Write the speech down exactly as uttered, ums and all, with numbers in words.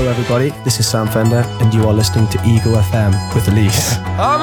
Hello everybody, this is Sam Fender and you are listening to Ego F M with Elise.